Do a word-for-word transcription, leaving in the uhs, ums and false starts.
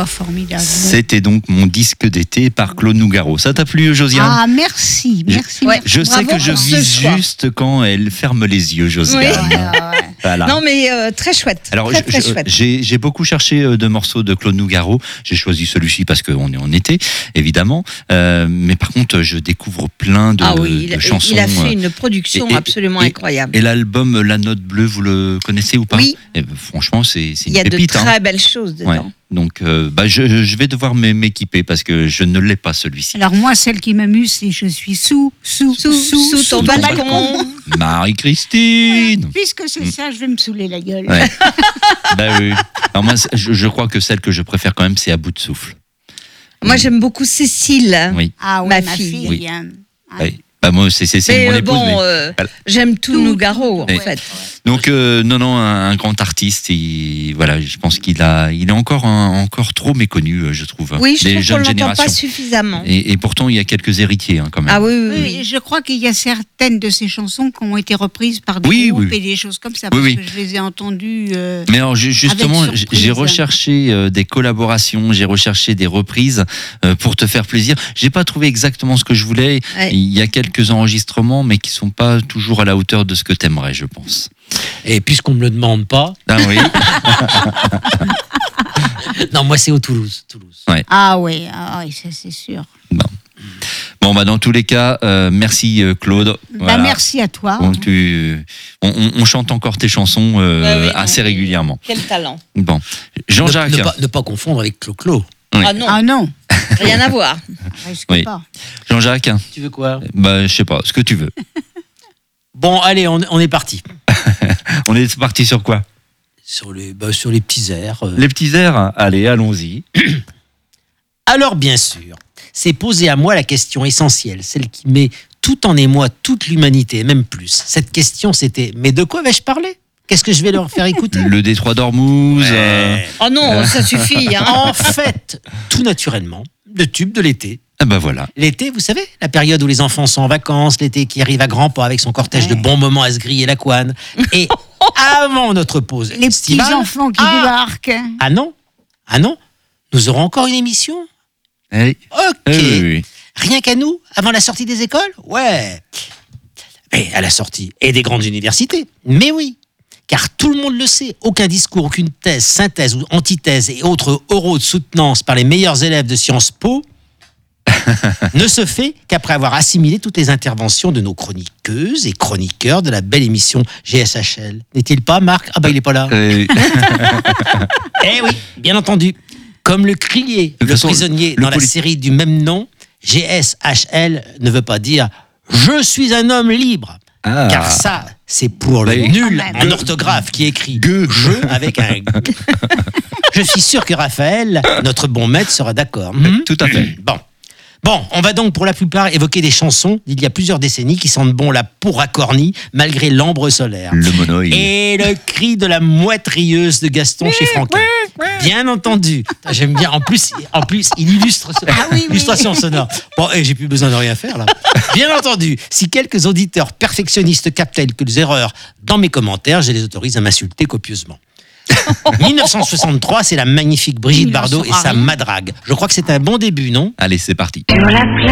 voix formidable. C'était donc mon disque d'été par Claude Nougaro. Ça t'a plu, Josiane? Ah, merci, merci. Ouais. Je sais Bravo que je pour ce vise choix. juste quand elle ferme les yeux, Josiane. Oui. Voilà. Non, mais euh, très chouette. Alors, très, je- très je- chouette. j'ai, j'ai beaucoup cherché euh, de morceaux de Claude Nougaro. J'ai choisi celui-ci parce qu'on est en été, évidemment. Euh, mais par contre, je découvre plein de, ah oui, de il, chansons. il a fait euh, une production et- et- absolument et- incroyable. Et l'album La Note Bleue, vous le connaissez ou pas? Oui. Eh ben, franchement, c'est, c'est Il une y a de pépite. hein. très belles choses Ouais. dedans. Donc, euh, bah, je, je vais devoir m'é- m'équiper parce que je ne l'ai pas celui-ci. Alors moi, celle qui m'amuse, c'est je suis sous, sous, Sous, sous, sous ton balcon. Marie-Christine. Puisque c'est ça, je vais me saouler la gueule. Ouais. Bah oui. Alors moi, c'est- je, je crois que celle que je préfère quand même, c'est À bout de souffle. Moi, j'aime beaucoup Cécile. Oui. Ah oui, Ma ma, fille. fille. Oui. hein. Ah, Ouais. Bah moi, c'est, c'est, c'est Mais mon euh, épouse. bon, mais- euh, Voilà. j'aime tout, Tout, Nougaro, en Ouais. fait. Donc euh, non, non, un, un grand artiste. Et voilà, je pense qu'il a, il est encore, un- encore trop méconnu, euh, je trouve. Oui, je des trouve qu'on jeunes l'entend générations. pas suffisamment. Et, et pourtant, il y a quelques héritiers hein, quand même. Ah oui, oui, Oui, oui. je crois qu'il y a certaines de ces chansons qui ont été reprises par des Oui, groupes oui. et des choses comme ça, Oui, parce oui. que je les ai entendues. euh, Mais alors ju- justement, Avec j- surprise. j'ai recherché euh, des collaborations, j'ai recherché des reprises euh, pour te faire plaisir. J'ai pas trouvé exactement ce que je voulais. Ouais. Il y a quelques enregistrements, mais qui sont pas toujours à la hauteur de ce que t'aimerais, je pense. Et puisqu'on me le demande pas, Ah oui. non, moi c'est au Toulouse. Toulouse. Ah oui, ah oui, ça c'est sûr. Bon bah dans tous les cas, euh, merci euh, Claude. Bah, Voilà. merci à toi. Bon, tu, on, on- on chante encore tes chansons euh, Ouais, oui, non, assez mais- régulièrement. Quel talent. Bon, Ne, Jean-Jacques. ne pas, ne pas confondre avec Clo-Clo. Oui. Ah non, Ah non, rien à voir. risque Oui. pas. Jean-Jacques. Tu veux quoi? Bah je sais pas, ce que tu veux. Bon, allez, on, on est parti. On est parti sur quoi? Sur les, bah, sur les petits airs. euh. Les petits airs. Allez, allons-y. Alors, bien sûr, c'est poser à moi la question essentielle, celle qui met tout en émoi toute l'humanité, même plus. Cette question, c'était: mais de quoi vais-je parler? Qu'est-ce que je vais leur faire écouter? Le détroit d'Ormuz. euh, Oh non, ça suffit. Hein. En fait, tout naturellement, le tube de l'été. Ah bah voilà. L'été, vous savez, la période où les enfants sont en vacances, l'été qui arrive à grands pas avec son cortège de Ouais. bons moments à se griller la couenne. Et avant notre pause Les petits estivale- enfants qui Ah débarquent. Ah non, ah non, nous aurons encore une émission. Eh, Ok. eh oui, oui. Rien qu'à nous, avant la sortie des écoles? Ouais. Mais à la sortie et des grandes universités. Mais oui. Car tout le monde le sait, aucun discours, aucune thèse, synthèse ou antithèse et autres oraux de soutenance par les meilleurs élèves de Sciences Po ne se fait qu'après avoir assimilé toutes les interventions de nos chroniqueuses et chroniqueurs de la belle émission G S H L. N'est-il pas, Marc? Ah bah il est pas là. Euh, Eh oui, bien entendu. Comme le crier, De toute le façon, prisonnier le dans la poli- série du même nom, G S H L ne veut pas dire « Je suis un homme libre ». ah. Car ça, c'est pour le Oui. nul Quand même. en orthographe qui écrit Gueux. « je » avec un G. Je suis sûr que Raphaël, notre bon maître, sera d'accord. Hmm Tout à fait. Bon. Bon, on va donc pour la plupart évoquer des chansons d'il y a plusieurs décennies qui sentent bon la pourracornie malgré l'ambre solaire. Le monoï. Et le cri de la mouette rieuse de Gaston chez Franquin. Bien entendu. J'aime bien. En plus, en plus, il illustre ce... Ah oui, oui. illustration sonore. Bon, et j'ai plus besoin de rien faire là. Bien entendu. Si quelques auditeurs perfectionnistes captent quelques erreurs dans mes commentaires, je les autorise à m'insulter copieusement. dix-neuf cent soixante-trois, c'est la magnifique Brigitte Il en Bardot et saura sa rien. Madrague. Je crois que c'est un bon début, non? Allez, c'est parti. Sur la plage.